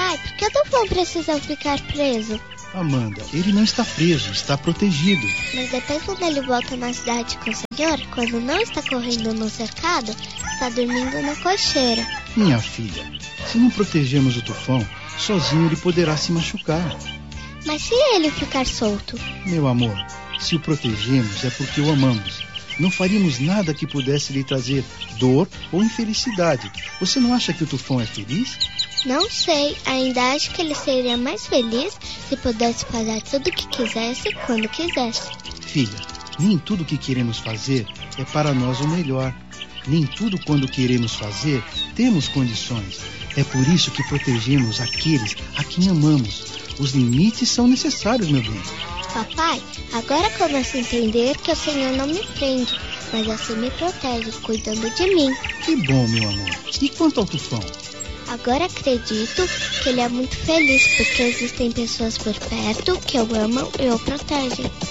Papai, por que o Tufão precisa ficar preso? Amanda, ele não está preso, está protegido. Mas depois quando ele volta na cidade com o senhor, quando não está correndo no cercado, está dormindo na cocheira. Minha filha, se não protegermos o Tufão, sozinho ele poderá se machucar. Mas se ele ficar solto? Meu amor, se o protegemos é porque o amamos. Não faríamos nada que pudesse lhe trazer dor ou infelicidade. Você não acha que o Tufão é feliz? Não sei, ainda acho que ele seria mais feliz se pudesse fazer tudo o que quisesse, quando quisesse. Filha, nem tudo que queremos fazer é para nós o melhor. Nem tudo quando queremos fazer temos condições. É por isso que protegemos aqueles a quem amamos. Os limites são necessários, meu bem. Papai, agora começo a entender que o Senhor não me prende, mas assim me protege, cuidando de mim. Que bom, meu amor. E quanto ao Tufão? Agora acredito que ele é muito feliz, porque existem pessoas por perto que o amam e o protegem.